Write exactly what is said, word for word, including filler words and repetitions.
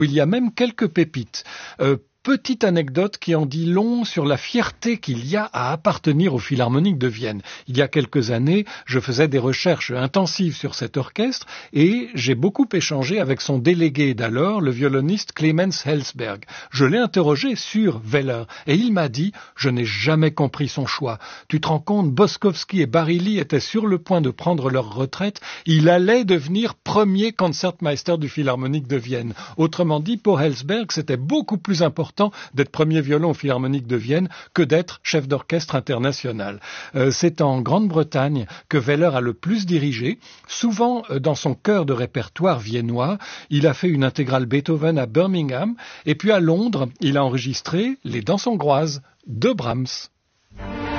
Il y a même quelques pépites. Euh, Petite anecdote qui en dit long sur la fierté qu'il y a à appartenir au Philharmonique de Vienne. Il y a quelques années, je faisais des recherches intensives sur cet orchestre et j'ai beaucoup échangé avec son délégué d'alors, le violoniste Clemens Helsberg. Je l'ai interrogé sur Wehler et il m'a dit « Je n'ai jamais compris son choix. Tu te rends compte, Boskowski et Barilli étaient sur le point de prendre leur retraite. Il allait devenir premier Concertmeister du Philharmonique de Vienne. » Autrement dit, pour Helsberg, c'était beaucoup plus important d'être premier violon au Philharmonique de Vienne que d'être chef d'orchestre international. Euh, c'est en Grande-Bretagne que Wehler a le plus dirigé, souvent euh, dans son cœur de répertoire viennois. Il a fait une intégrale Beethoven à Birmingham et puis à Londres, il a enregistré les Danses hongroises de Brahms.